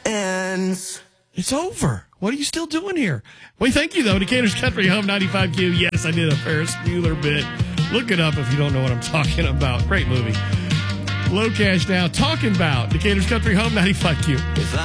ends. It's over. What are you still doing here? Well, thank you, though. Decatur's Country Home 95Q. Yes, I did a Ferris Bueller bit. Look it up if you don't know what I'm talking about. Great movie. Low Cash now talking about Decatur's Country Home 95Q.